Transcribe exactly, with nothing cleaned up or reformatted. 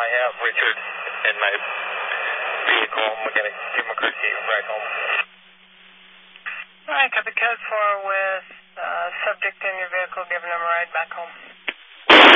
have Richard in my vehicle. We're going to give him a courtesy ride home. All right, copy code four with uh, subject in your vehicle, giving him a ride back home.